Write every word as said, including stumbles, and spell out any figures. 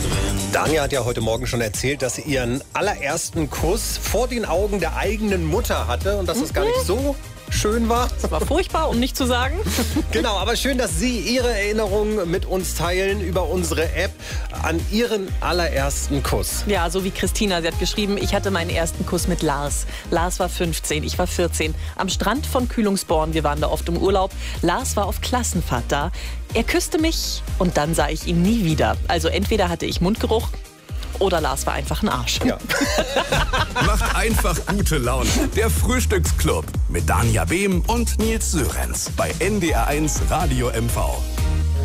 Dania hat ja heute Morgen schon erzählt, dass sie ihren allerersten Kuss vor den Augen der eigenen Mutter hatte und dass das gar nicht so schön war. Das war furchtbar, um nicht zu sagen. Genau, aber schön, dass Sie Ihre Erinnerungen mit uns teilen über unsere App an Ihren allerersten Kuss. Ja, so wie Christina. Sie hat geschrieben, ich hatte meinen ersten Kuss mit Lars. Lars war fünfzehn, ich war vierzehn. Am Strand von Kühlungsborn, wir waren da oft im Urlaub. Lars war auf Klassenfahrt da. Er küsste mich und dann sah ich ihn nie wieder. Also entweder hatte ich Mundgeruch oder Lars war einfach ein Arsch. Ja. Macht einfach gute Laune. Der Frühstücksclub mit Dania Behm und Nils Sörenz bei N D R eins Radio M V.